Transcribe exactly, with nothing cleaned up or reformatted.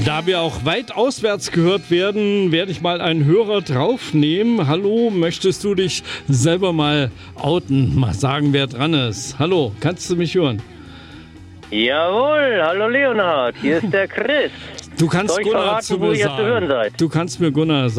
Da wir auch weit auswärts gehört werden, werde ich mal einen Hörer draufnehmen. Hallo, möchtest du dich selber mal outen? Mal sagen, wer dran ist. Hallo, kannst du mich hören? Jawohl, hallo Leonhard, hier ist der Chris. Du kannst Soll ich Gunnar verraten, zu wo mir ihr zu hören sagen. seid? Du kannst mir Gunnar sagen.